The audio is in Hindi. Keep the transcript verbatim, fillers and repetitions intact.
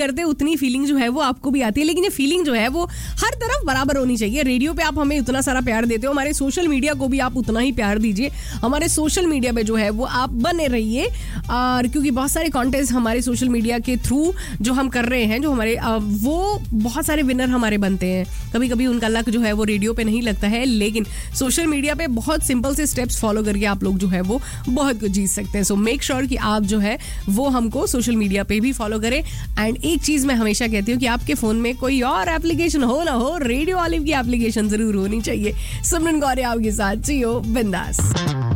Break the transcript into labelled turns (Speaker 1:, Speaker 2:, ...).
Speaker 1: करते उतनी फीलिंग जो है वो आपको भी आती है, लेकिन ये फीलिंग जो है वो हर तरफ बराबर होनी चाहिए। रेडियो पे आप हमें उतना सारा प्यार देते हो, हमारे सोशल मीडिया को भी आप उतना ही प्यार दीजिए। हमारे सोशल मीडिया पे जो है वो आप बने रहिए, और क्योंकि बहुत सारे कॉन्टेस्ट हमारे सोशल मीडिया के थ्रू जो हम कर रहे हैं, जो हमारे वो बहुत सारे विनर हमारे बनते हैं। कभी कभी उनका लक जो है वो रेडियो पे नहीं लगता है, लेकिन सोशल मीडिया पे बहुत सिंपल से स्टेप्स फॉलो करके आप लोग जो है वो बहुत कुछ जीत सकते हैं। सो मेक श्योर कि आप जो है वो हमको सोशल मीडिया पे भी फॉलो करें। एंड एक चीज मैं हमेशा कहती हूँ कि आपके फोन में कोई और एप्लीकेशन हो ना हो, रेडियो ऑलिव की एप्लीकेशन जरूर होनी चाहिए। सिमरन गौरे आपके साथ, जियो बिंदास।